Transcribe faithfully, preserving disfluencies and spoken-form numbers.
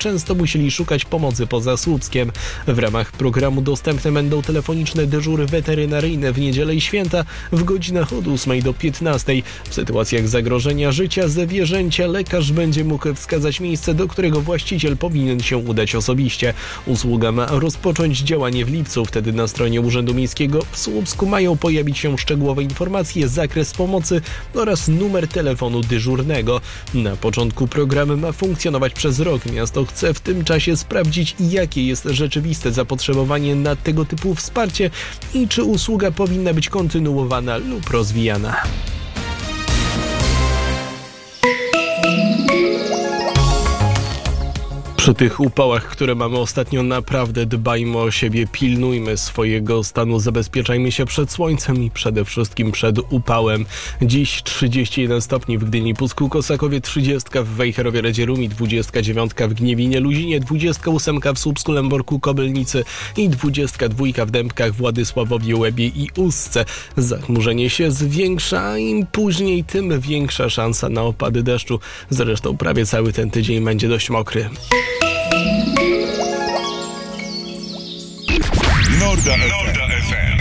często musieli szukać pomocy poza Słupskiem. W ramach programu dostępne będą telefoniczne dyżury weterynaryjne w niedzielę i święta w godzinach od ósmej do piętnastej. W sytuacjach zagrożenia życia zwierzęcia lekarz będzie mógł wskazać miejsce, do którego właściciel powinien się udać osobiście. Usługa ma rozpocząć działanie w lipcu. Wtedy na stronie Urzędu Miejskiego w Słupsku mają pojawić się szczegółowe informacje, zakres pomocy oraz numer telefonu dyżurnego. Na początku program ma funkcjonować przez rok. Miasto chce w tym czasie sprawdzić, jakie jest rzeczywiste zapotrzebowanie na tego typu wsparcie i czy usługa powinna być kontynuowana lub rozwijana. Przy tych upałach, które mamy ostatnio, naprawdę dbajmy o siebie, pilnujmy swojego stanu, zabezpieczajmy się przed słońcem i przede wszystkim przed upałem. Dziś trzydzieści jeden stopni w Gdyni, Pucku, Kosakowie, trzydzieści w Wejherowie, Radzie Rumi, dwadzieścia dziewięć w Gniewinie, Luzinie, dwadzieścia osiem w Słupsku, Lęborku, Kobylnicy i dwadzieścia dwa w Dębkach, Władysławowie, Łebie i Ustce. Zachmurzenie się zwiększa, a im później, tym większa szansa na opady deszczu. Zresztą prawie cały ten tydzień będzie dość mokry. Norda F M.